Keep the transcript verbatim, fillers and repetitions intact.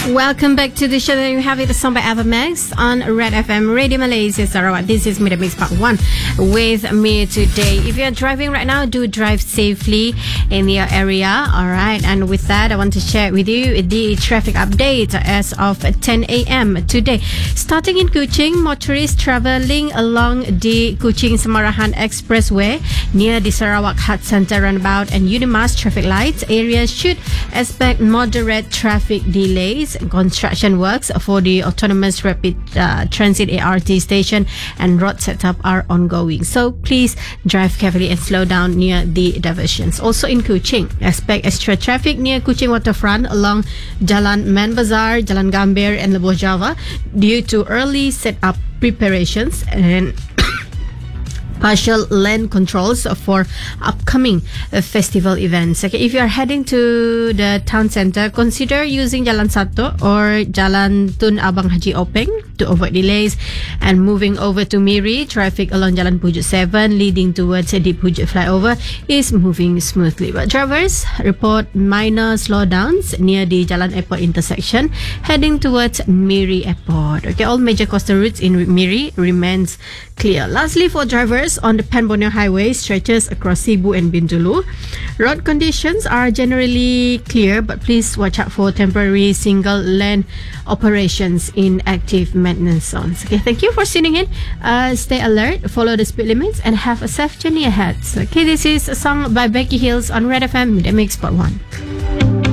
Welcome back to the show. There you have it, the song by Evermax on Red F M Radio Malaysia Sarawak. This is Media Mix Part one with me today. If you're driving right now, do drive safely in your area. Alright, and with that, I want to share with you the traffic update as of ten a.m. today. Starting in Kuching, motorists travelling along the Kuching-Semarahan Expressway near the Sarawak Heart Centre roundabout and Unimas traffic lights areas should expect moderate traffic delays. Construction works for the autonomous rapid uh, transit A R T station and road setup are ongoing. So please drive carefully and slow down near the diversions. Also in Kuching, expect extra traffic near Kuching Waterfront along Jalan Man Bazaar, Jalan Gambir and Lebuh Java due to early setup preparations and partial lane controls for upcoming uh, festival events. Okay, if you are heading to the town center, consider using Jalan Sato or Jalan Tun Abang Haji Openg to avoid delays. And moving over to Miri, traffic along Jalan Pujuk seven leading towards the Pujuk flyover is moving smoothly. But drivers report minor slowdowns near the Jalan Airport intersection heading towards Miri Airport. Okay, all major coastal routes in Miri remains clear. Lastly, for drivers on the Pan Borneo Highway stretches across Sibu and Bintulu, road conditions are generally clear, but please watch out for temporary single lane operations in active maintenance zones. Okay, thank you for tuning in. Uh, stay alert, follow the speed limits, and have a safe journey ahead. So, okay, this is a song by Becky Hills on Red F M, the Mix Part one.